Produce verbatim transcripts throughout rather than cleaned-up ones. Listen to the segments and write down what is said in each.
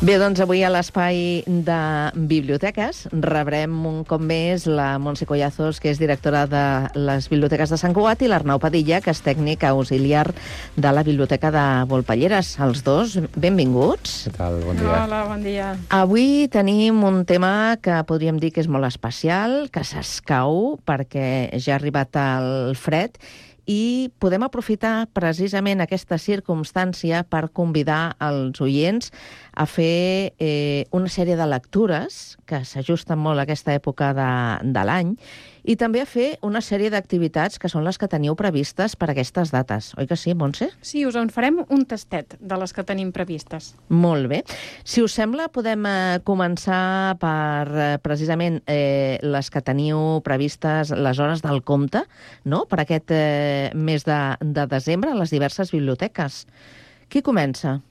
Bé, doncs avui a l'espai de biblioteques rebrem un cop més la Montse Collazos, que és directora de les Biblioteques de Sant Cugat, i l'Arnau Padilla, que és tècnic auxiliar de la Biblioteca de Volpelleres. Els dos, benvinguts. Què tal? Bon dia. Hola, bon dia. Avui tenim un tema que podríem dir que és molt especial, que s'escau perquè ja ha arribat el fred, i podem aprofitar precisament aquesta circumstància per convidar els oients a fer eh, una sèrie de lectures que s'ajusten molt a aquesta època de, de l'any, i també a fer una sèrie d'activitats que són les que teniu previstes per aquestes dates. Oi que sí, Montse? Sí, us en farem un tastet de les que tenim previstes. Molt bé. Si us sembla, podem eh, començar per eh, precisament eh, les que teniu previstes, les hores del conte, no?, per aquest eh, mes de, de desembre a les diverses biblioteques. Qui comença?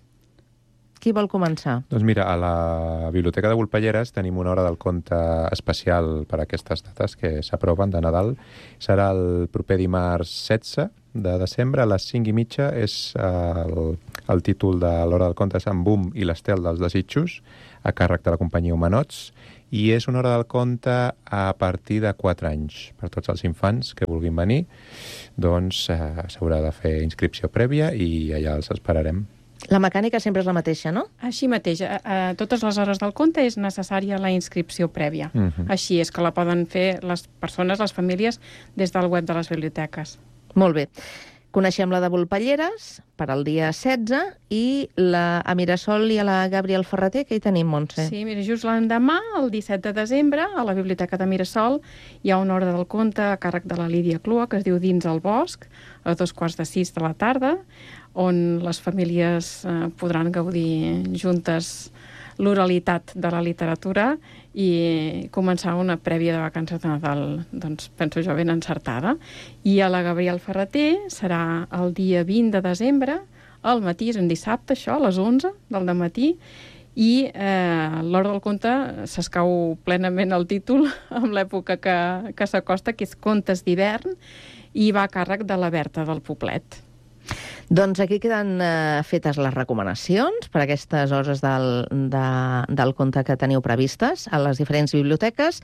Qui vol començar? Doncs mira, a la Biblioteca de Volpelleres tenim una hora del conte especial per a aquestes dates que s'aproven de Nadal. Serà el proper dimarts setze de desembre a les cinc i mitja. És el, el títol de l'hora del conte és En Boom i l'estel dels desitjos, a càrrec de la companyia Humanots, i és una hora del conte a partir de quatre anys. Per tots els infants que vulguin venir, doncs eh, s'haurà de fer inscripció prèvia i allà els esperarem. La mecànica sempre és la mateixa, no? Així mateix, a, a totes les hores del conte és necessària la inscripció prèvia. Uh-huh. Així és que la poden fer les persones, les famílies, des del web de les biblioteques. Molt bé. Coneixem la de Volpelleres per al dia setze, i la a Mirasol i a la Gabriel Ferreter, que hi tenim, Montse. Sí, mira, just l'endemà, el disset de desembre, a la Biblioteca de Mirasol, hi ha una hora del conte a càrrec de la Lídia Clua, que es diu Dins el bosc, a dos quarts de sis de la tarda, on les famílies eh, podran gaudir juntes l'oralitat de la literatura i començar una prèvia de vacances de Nadal, doncs penso jo ben encertada. I a la Gabriel Ferreter serà el dia vint de desembre, al matí, és un dissabte, això, a les onze del dematí, i eh, l'hora del conte s'escau plenament el títol amb l'època que, que s'acosta, que és Contes d'hivern, i va a càrrec de la Berta del Poblet. Doncs aquí queden eh, fetes les recomanacions per aquestes hores del, de, del conte que teniu previstes a les diferents biblioteques,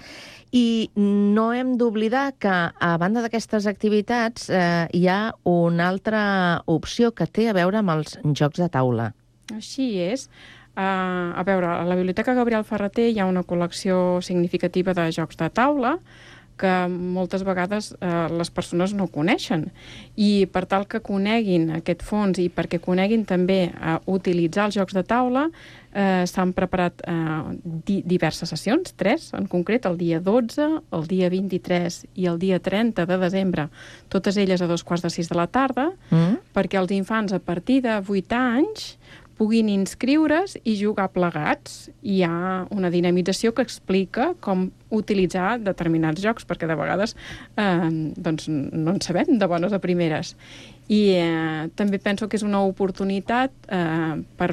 i no hem d'oblidar que, a banda d'aquestes activitats, eh, hi ha una altra opció que té a veure amb els jocs de taula. Així és. Uh, a veure, a la Biblioteca Gabriel Ferreter hi ha una col·lecció significativa de jocs de taula que moltes vegades eh, les persones no coneixen. I per tal que coneguin aquest fons i perquè coneguin també eh, utilitzar els jocs de taula, eh, s'han preparat eh, di diverses sessions, tres en concret, el dia dotze, el dia vint-i-tres i el dia trenta de desembre, totes elles a dos quarts de sis de la tarda, mm. perquè els infants a partir de vuit anys puguin inscriure's i jugar plegats. Hi ha una dinamització que explica com utilitzar determinats jocs, perquè de vegades eh, doncs no en sabem de bones a primeres. I eh, també penso que és una oportunitat eh, per,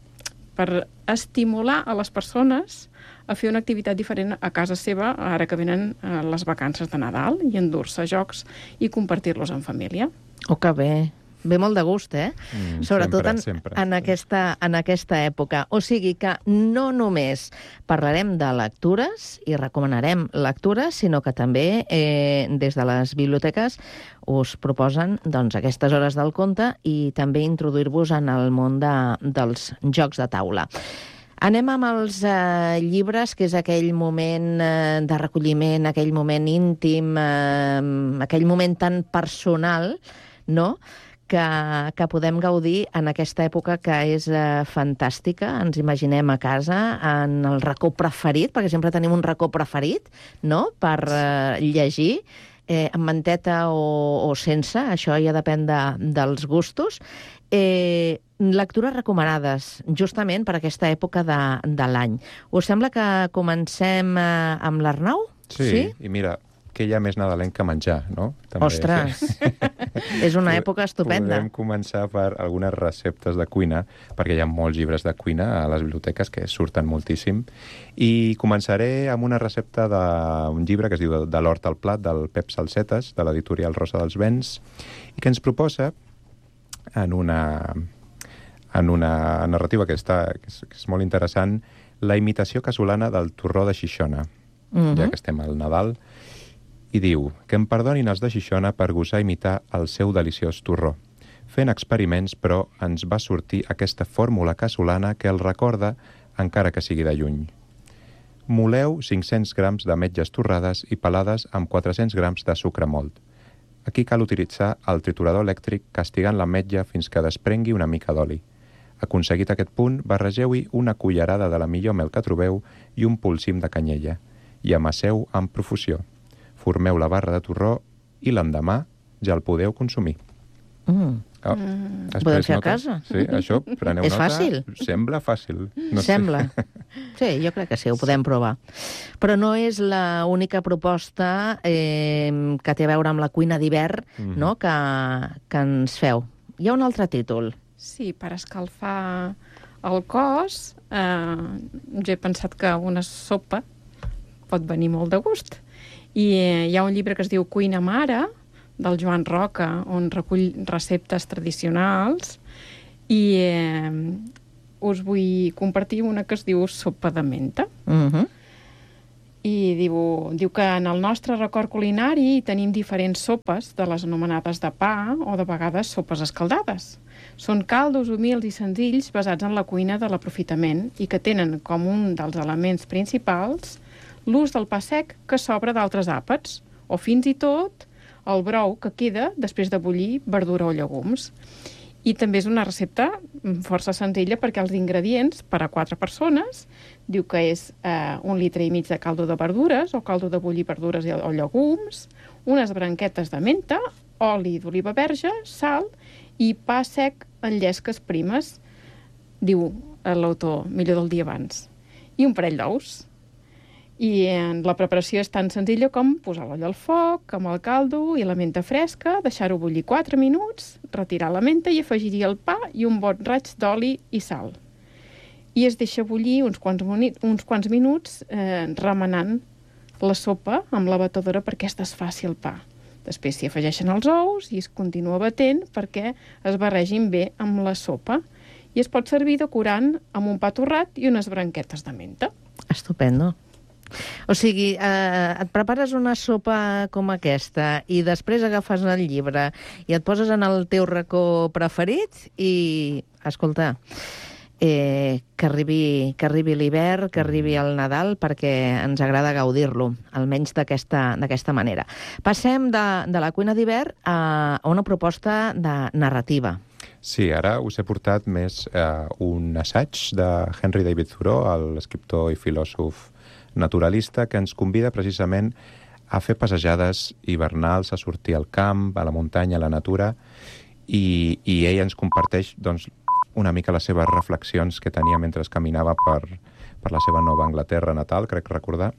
per estimular a les persones a fer una activitat diferent a casa seva, ara que venen eh, les vacances de Nadal, i endur-se jocs i compartir-los en família. Oh, que bé! Ve molt de gust, eh? Mm, Sobretot sempre, en, sempre. en, aquesta, en aquesta època. O sigui que no només parlarem de lectures i recomanarem lectures, sinó que també eh, des de les biblioteques us proposen doncs, aquestes hores del conte i també introduir-vos en el món de, dels jocs de taula. Anem amb els eh, llibres, que és aquell moment eh, de recolliment, aquell moment íntim, eh, aquell moment tan personal, no?, Que, que podem gaudir en aquesta època que és eh, fantàstica. Ens imaginem a casa, en el racó preferit, perquè sempre tenim un racó preferit, no?, per eh, llegir, eh, amb manteta o, o sense, això ja depèn de, dels gustos. Eh, lectures recomanades, justament per aquesta època de, de l'any. Us sembla que comencem eh, amb l'Arnau? Sí, sí, i mira, que hi ha més nadalenc que menjar, no? També. Ostres, és una època estupenda. Podem començar per algunes receptes de cuina, perquè hi ha molts llibres de cuina a les biblioteques que surten moltíssim. I començaré amb una recepta d'un llibre que es diu De l'hort al plat, del Pep Salsetes, de l'editorial Rosa dels Vents, i que ens proposa en una, en una narrativa que, està, que, és, que és molt interessant, la imitació casolana del torró de Xixona, uh-huh. ja que estem al Nadal, i diu que em perdonin els de Xixona per gosar imitar el seu deliciós torró. Fent experiments, però, ens va sortir aquesta fórmula casolana que el recorda encara que sigui de lluny. Moleu cinc-cents grams d'ametlles torrades i pelades amb quatre-cents grams de sucre mòlt. Aquí cal utilitzar el triturador elèctric castigant l'ametlla fins que desprengui una mica d'oli. Aconseguit aquest punt, barregeu-hi una cullerada de la millor mel que trobeu i un polsim de canyella, i amasseu amb profusió. Formeu la barra de torró i l'endemà ja el podeu consumir. Mm. Oh, mm. Podem fer a casa. Sí, això, preneu És nota. fàcil. Sembla fàcil. No Sembla. Sé. Sí, jo crec que sí, ho podem provar. Però no és l'única proposta eh, que té a veure amb la cuina d'hivern, mm. no?, que, que ens feu. Hi ha un altre títol. Sí, per escalfar el cos, eh, jo he pensat que una sopa pot venir molt de gust. I eh, hi ha un llibre que es diu Cuina Mare, del Joan Roca, on recull receptes tradicionals, i eh, us vull compartir una que es diu sopa de menta. Uh-huh. I diu, diu que en el nostre record culinari tenim diferents sopes, de les anomenades de pa o de vegades sopes escaldades. Són caldos humils i senzills basats en la cuina de l'aprofitament i que tenen com un dels elements principals l'ús del pa sec que sobra d'altres àpats, o fins i tot el brou que queda després de bullir verdura o llegums. I també és una recepta força senzilla perquè els ingredients per a quatre persones diu que és eh, un litre i mig de caldo de verdures o caldo de bullir verdures o llegums, unes branquetes de menta, oli d'oliva verge, sal i pa sec en llesques primes, diu l'autor, millor del dia abans, i un parell d'ous. I la preparació és tan senzilla com posar l'olla al foc, amb el caldo i la menta fresca, deixar-ho bullir quatre minuts, retirar la menta i afegir-hi el pa i un bon raig d'oli i sal. I es deixa bullir uns quants, uns quants minuts eh, remenant la sopa amb la batedora perquè es desfaci el pa. Després s'hi afegeixen els ous i es continua batent perquè es barregin bé amb la sopa i es pot servir decorant amb un pa torrat i unes branquetes de menta. Estupendo. O sigui, eh, et prepares una sopa com aquesta i després agafes el llibre i et poses en el teu racó preferit i, escolta, eh, que arribi, que arribi l'hivern, que arribi el Nadal, perquè ens agrada gaudir-lo, almenys d'aquesta d'aquesta manera. Passem de, de la cuina d'hivern a, a una proposta de narrativa. Sí, ara us he portat més eh, un assaig de Henry David Thoreau, l'escriptor i filòsof naturalista, que ens convida precisament a fer passejades hivernals, a sortir al camp, a la muntanya, a la natura, i, i ell ens comparteix doncs, una mica les seves reflexions que tenia mentre caminava per, per la seva Nova Anglaterra natal, crec recordar,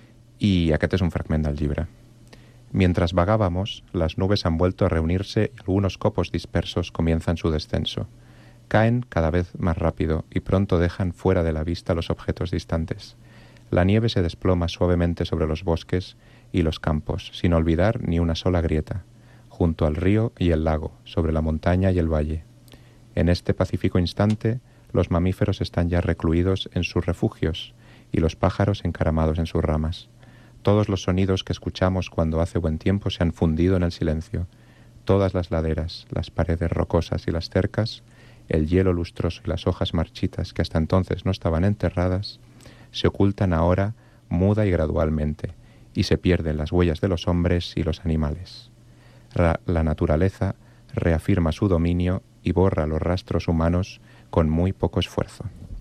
y aquest es un fragment del llibre. Mientras vagábamos, las nubes han vuelto a reunirse y algunos copos dispersos comienzan su descenso. Caen cada vez más rápido y pronto dejan fuera de la vista los objetos distantes. La nieve se desploma suavemente sobre los bosques y los campos, sin olvidar ni una sola grieta, junto al río y el lago, sobre la montaña y el valle. En este pacífico instante, los mamíferos están ya recluidos en sus refugios y los pájaros encaramados en sus ramas. Todos los sonidos que escuchamos cuando hace buen tiempo se han fundido en el silencio. Todas las laderas, las paredes rocosas y las cercas, el hielo lustroso y las hojas marchitas que hasta entonces no estaban enterradas, se ocultan ahora muda y gradualmente, y se pierden las huellas de los hombres y los animales. Ra- la naturaleza reafirma su dominio y borra los rastros humanos con muy poco esfuerzo.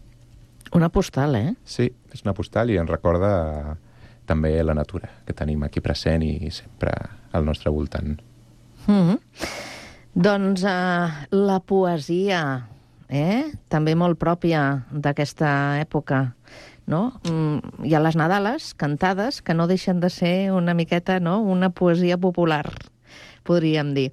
Una postal, eh? Sí, és una postal i ens recorda també la natura, que tenim aquí present i sempre al nostre voltant. Mm-hmm. Doncs uh, la poesia, eh? També molt pròpia d'aquesta època, no? Mm, hi ha les Nadales cantades que no deixen de ser una miqueta, no?, una poesia popular, podríem dir.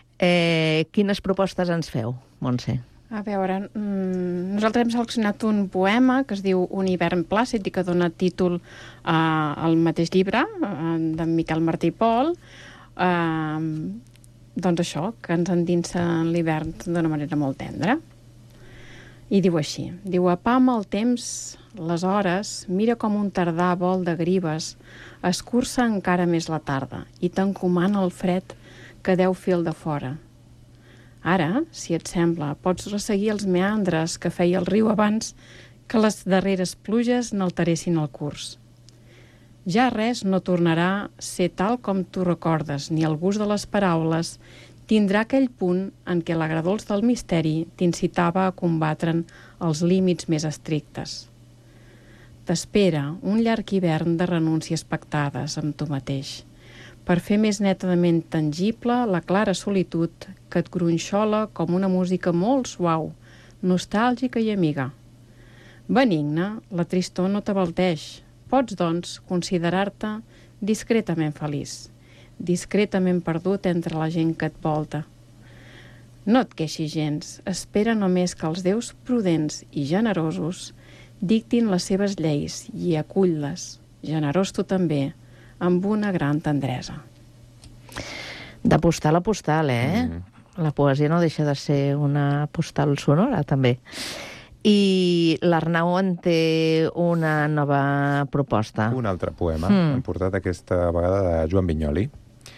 Eh, quines propostes ens feu, Montse? A veure, mmm, nosaltres hem seleccionat un poema que es diu Un hivern plàcid i que dona títol uh, al mateix llibre, uh, d'en Miquel Martí i Pol. Uh, doncs això, que ens endinsa en l'hivern d'una manera molt tendra. I diu així, diu, apama el temps, les hores, mira com un tardà vol de gribes, escurça encara més la tarda i t'encomana el fred que deu fer el de fora. Ara, si et sembla, pots resseguir els meandres que feia el riu abans que les darreres pluges n'alteressin el curs. Ja res no tornarà a ser tal com tu recordes, ni el gust de les paraules tindrà aquell punt en què l'agradols del misteri t'incitava a combatre'n els límits més estrictes. T'espera un llarg hivern de renúncies pactades amb tu mateix, per fer més netament tangible la clara solitud que et gronxola com una música molt suau, nostàlgica i amiga. Benigna, la tristor no t'abalteix. Pots, doncs, considerar-te discretament feliç, discretament perdut entre la gent que et volta. No et queixis gens, espera només que els déus prudents i generosos dictin les seves lleis i acull-les, generós tu també, amb una gran tendresa. De postal a postal, eh? Mm. La poesia no deixa de ser una postal sonora, també. I l'Arnau en té una nova proposta. Un altre poema. Mm. Hem portat aquesta vegada de Joan Vinyoli,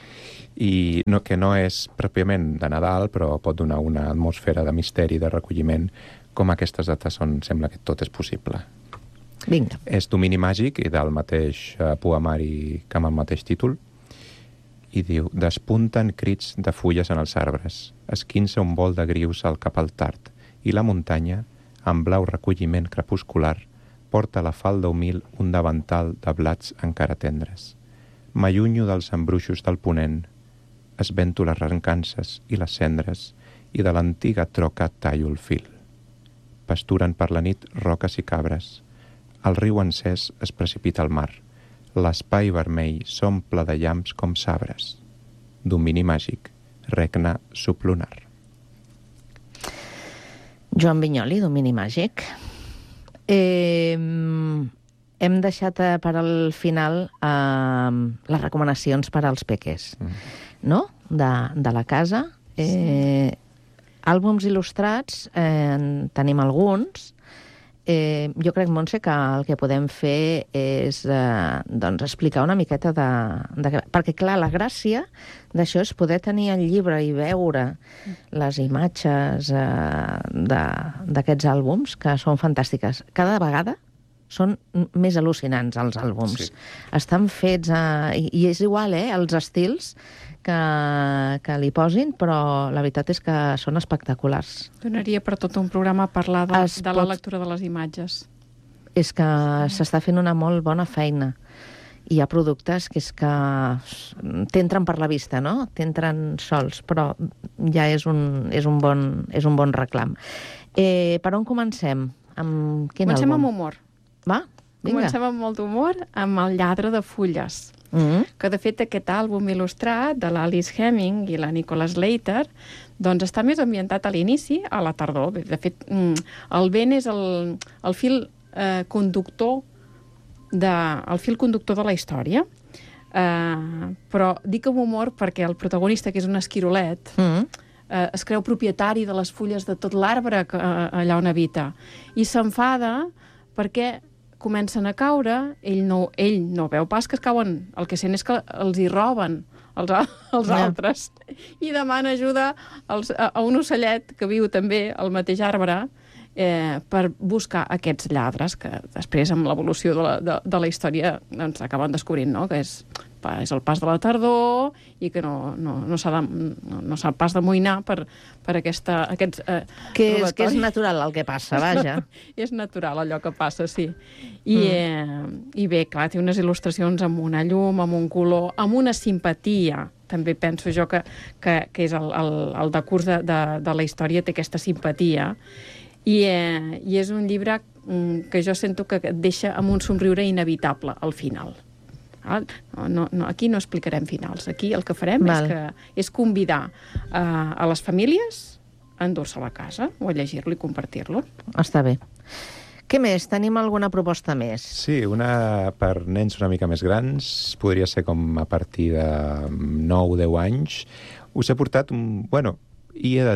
i no, que no és pròpiament de Nadal, però pot donar una atmosfera de misteri, de recolliment, com aquestes dates on sembla que tot és possible. Vinga. És domini màgic i del mateix eh, poemari que amb el mateix títol, i diu: despunten crits de fulles en els arbres, esquinça un vol de grius al cap al tard, i la muntanya, amb blau recolliment crepuscular, porta a la falda humil un davantal de blats encara tendres. M'allunyo dels embruixos del ponent, esvento les rencances i les cendres, i de l'antiga troca tallo el fil. Pasturen per la nit roques i cabres. El riu encès es precipita al mar. L'espai vermell s'omple de llamps com sabres. Domini màgic, regna sublunar. Joan Vinyoli, domini màgic. Eh, hem deixat per al final eh, les recomanacions per als peques, mm. no? De, de la casa. Eh, sí. Àlbums il·lustrats, eh, en tenim alguns. Eh, jo crec, Montse, que el que podem fer és eh, doncs explicar una miqueta de, de... Perquè, clar, la gràcia d'això és poder tenir el llibre i veure les imatges eh, d'aquests àlbums, que són fantàstiques. Cada vegada són més al·lucinants, els àlbums. Sí. Estan fets... A... I, I és igual, eh?, els estils que, que li posin, però la veritat és que són espectaculars. Donaria per tot un programa a parlar de, es de la pot... lectura de les imatges. És que s'està fent una molt bona feina. Hi ha productes que és que t'entren per la vista, no? T'entren sols, però ja és un, és un, bon, és un bon reclam. Eh, per on comencem? Amb quin comencem àlbum? amb humor. Va, vinga. Comencem amb molt d'humor, amb El lladre de fulles. Mm-hmm. Que, de fet, aquest àlbum il·lustrat de l'Alice Hemming i la Nicholas Slater doncs està més ambientat a l'inici, a la tardor. De fet, el vent és el, el fil eh, conductor de, el fil conductor de la història. Eh, però dic amb humor perquè el protagonista, que és un esquirolet, mm-hmm. eh, es creu propietari de les fulles de tot l'arbre que, eh, allà on habita. I s'enfada perquè comencen a caure, ell no, ell no veu pas que es cauen, el que sent és que els hi roben els, els yeah. altres, i demana ajuda als, a, a un ocellet que viu també al mateix arbre eh, per buscar aquests lladres, que després, amb l'evolució de, la, de, de la història, doncs acaben descobrint, no?, que és, és el pas de la tardor i que no, no, no s'ha de, no, no s'ha pas d'amoïnar per, per aquesta, aquests eh, que, és, que és natural el que passa, vaja. És natural allò que passa, sí. I, mm. eh, I bé, clar, té unes il·lustracions amb una llum, amb un color, amb una simpatia. També penso jo que, que, que és el, el, el decurs de, de, de la història, té aquesta simpatia. I, eh, i és un llibre que jo sento que et deixa amb un somriure inevitable al final. No, no, no, aquí no explicarem finals. Aquí el que farem és, que, és convidar uh, a les famílies a endur-se a la casa o a llegir-lo i compartir-lo. Està bé. Què més? Tenim alguna proposta més? Sí, una per nens una mica més grans. Podria ser com a partir de nou o deu anys. Us he portat un... Bueno, i he de dir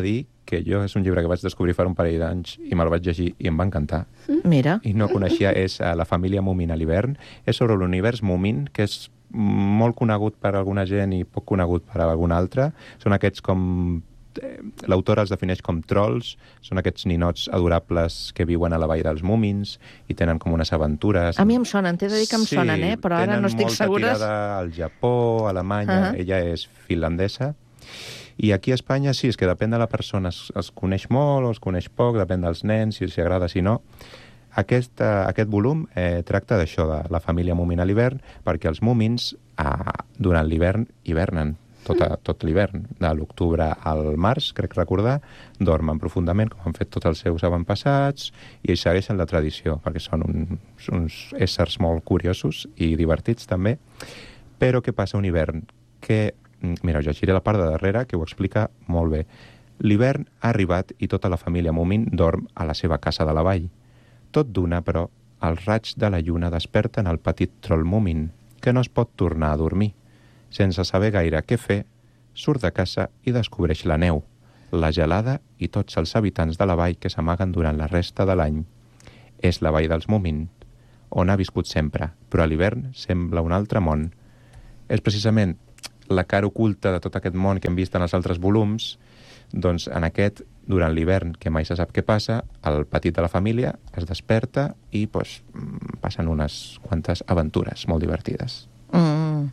que jo és un llibre que vaig descobrir fa un parell d'anys i me'l vaig llegir i em va encantar. Mira. I no coneixia, és uh, La família Moomin a l'hivern. És sobre l'univers Moomin, que és molt conegut per alguna gent i poc conegut per alguna altra. Són aquests com... L'autora els defineix com trolls, són aquests ninots adorables que viuen a la vall dels Moomins i tenen com unes aventures. A mi em sonen, t'he de dir que em sí, sonen, eh? Però ara no estic segura. Tenen molta tirada al Japó, a Alemanya, uh -huh. Ella és finlandesa. I aquí a Espanya sí, és que depèn de la persona, es, es coneix molt o es coneix poc, depèn dels nens, si els agrada, si no. Aquest, uh, aquest volum eh, tracta d'això, de la família Moomin a l'hivern, perquè els Moomins uh, durant l'hivern hivernen. Tot, a, tot l'hivern, de l'octubre al març, crec recordar, dormen profundament, com han fet tots els seus avantpassats, i ells segueixen la tradició, perquè són un, uns éssers molt curiosos i divertits, també. Però què passa un hivern? Que, mira, jo llegiré la part de darrere, que ho explica molt bé. L'hivern ha arribat i tota la família Moomin dorm a la seva casa de la vall. Tot d'una, però, els raigs de la lluna desperten el petit troll Moomin, que no es pot tornar a dormir. Sense saber gaire què fer, surt de casa i descobreix la neu, la gelada i tots els habitants de la vall que s'amaguen durant la resta de l'any. És la vall dels Moomin, on ha viscut sempre, però a l'hivern sembla un altre món. És precisament la cara oculta de tot aquest món que hem vist en els altres volums, doncs en aquest, durant l'hivern, que mai se sap què passa, el petit de la família es desperta i doncs, passen unes quantes aventures molt divertides. Mm.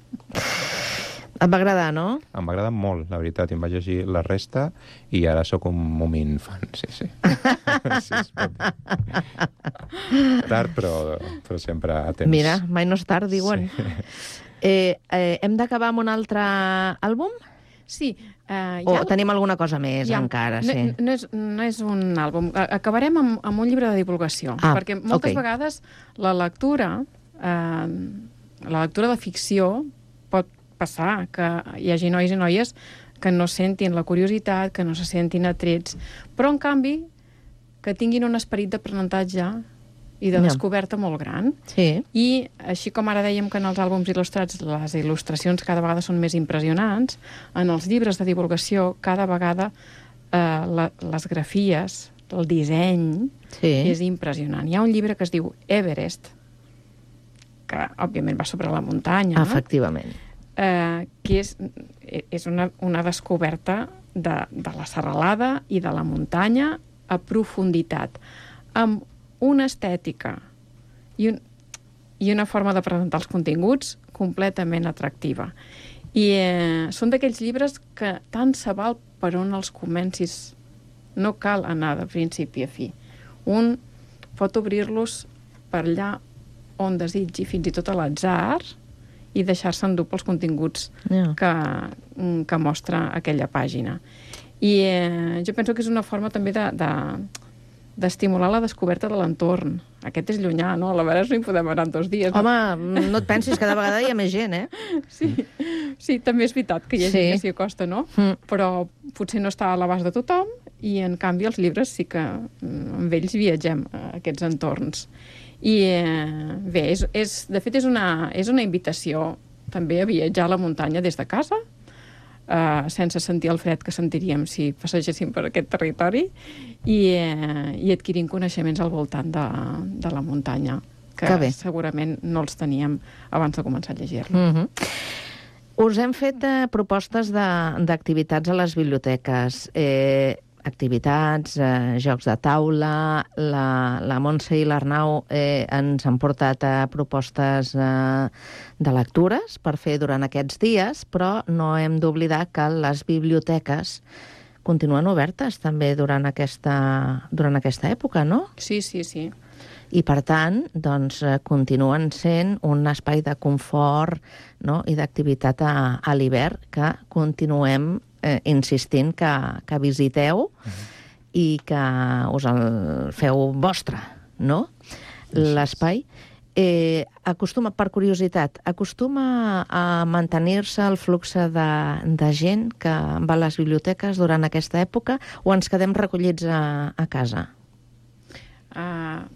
Et va agradar, no? Em va agradar molt, la veritat, i em vaig llegir la resta i ara sóc un Moomin fan, sí, sí. Sí, es pot dir. Tard, però, però sempre a temps. Mira, mai no és tard, diuen. Sí. Eh, eh, hem d'acabar amb un altre àlbum? Sí. Eh, o ha... tenim alguna cosa més ha... encara? No, sí. no, és, no és un àlbum. Acabarem amb, amb un llibre de divulgació, ah, perquè moltes okay. vegades la lectura, eh, la lectura de ficció pot passar que hi hagi nois i noies que no sentin la curiositat, que no se sentin atrets, però en canvi que tinguin un esperit d'aprenentatge i de descoberta molt gran. Sí. I així com ara dèiem que en els àlbums il·lustrats les il·lustracions cada vegada són més impressionants, en els llibres de divulgació cada vegada eh, la, les grafies, el disseny sí. és impressionant. Hi ha un llibre que es diu Everest, que òbviament va sobre la muntanya, no? Efectivament. Eh, que és, és una, una descoberta de, de la serralada i de la muntanya a profunditat, amb una estètica i, un, i una forma de presentar els continguts completament atractiva. I eh, són d'aquells llibres que tant se val per on els comencis. No cal anar de principi a fi. Un pot obrir-los per allà on desitgi, fins i tot a l'atzar, i deixar-se endur pels continguts yeah. que, que mostra aquella pàgina. I eh, jo penso que és una forma també de, de, d'estimular la descoberta de l'entorn. Aquest és llunyà, no? A l'Everest no hi podem anar en dos dies. Home, no, no et pensis, cada vegada hi ha més gent, eh? Sí, sí, també és veritat que hi ha gent sí. que s'hi acosta, no? Mm. Però potser no està a l'abast de tothom i, en canvi, els llibres sí que amb ells viatgem a aquests entorns. I eh, bé, és, és, de fet és una, és una invitació també a viatjar a la muntanya des de casa, eh, sense sentir el fred que sentiríem si passegéssim per aquest territori i, eh, i adquirint coneixements al voltant de, de la muntanya, que, que segurament no els teníem abans de començar a llegir-lo. Mm-hmm. Us hem fet eh, propostes d'activitats a les biblioteques. Eh, activitats, eh, jocs de taula, la, la Montse i l'Arnau eh, ens han portat a propostes eh, de lectures per fer durant aquests dies, però no hem d'oblidar que les biblioteques continuen obertes també durant aquesta, durant aquesta època, no? Sí, sí, sí. I, per tant, doncs, continuen sent un espai de confort, no? I d'activitat a, a l'hivern que continuem Eh, insistint que, que visiteu uh-huh. i que us el feu vostre, no? L'espai. Eh, acostuma, per curiositat, acostuma a mantenir-se el flux de, de gent que va a les biblioteques durant aquesta època o ens quedem recollits a, a casa? Uh,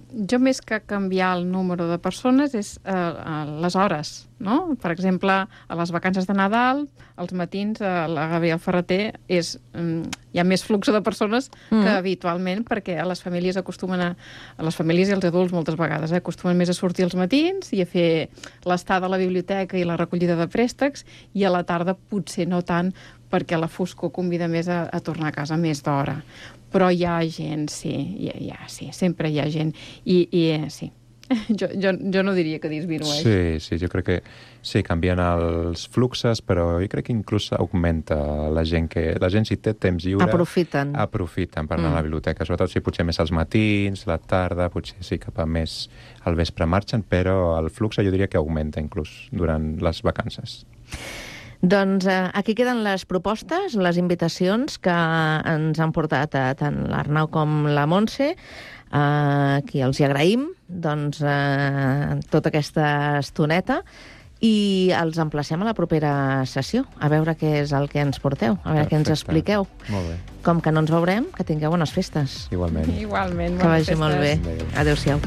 jo més que canviar el número de persones és eh, les hores, no? Per exemple, a les vacances de Nadal, als matins, a la Gabriel Ferrater, és, mm, hi ha més flux de persones mm. que habitualment, perquè a les famílies acostumen a... A les famílies i els adults moltes vegades eh, acostumen més a sortir als matins i a fer l'estada a la biblioteca i la recollida de préstecs, i a la tarda potser no tant, perquè la foscor convida més a, a tornar a casa més d'hora. Però hi ha gent, sí, hi ha, hi ha, sí, sempre hi ha gent. I, i eh, sí, jo, jo, jo no diria que disminueix. Sí, sí, jo crec que sí, canvien els fluxes, però jo crec que inclús augmenta la gent que... La gent, si té temps lliure... Aprofiten. Aprofiten per anar mm. a la biblioteca. Sobretot si potser més als matins, la tarda, potser sí cap a més al vespre marxen, però el flux jo diria que augmenta inclús durant les vacances. Doncs eh, aquí queden les propostes, les invitacions que ens han portat eh, tant l'Arnau com la Montse, eh, qui els hi agraïm doncs, eh, tota aquesta estoneta, i els emplacem a la propera sessió, a veure què és el que ens porteu, a veure Perfecte. Què ens expliqueu. Molt bé. Com que no ens veurem, que tingueu bones festes. Igualment. Igualment, que vagi festes. molt bé. Adéu-siau.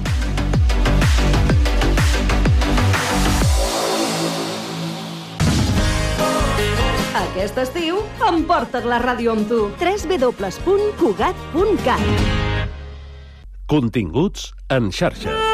Aquest estiu, emporta't la ràdio amb tu. w w w punt cugat punt cat Continguts en xarxa.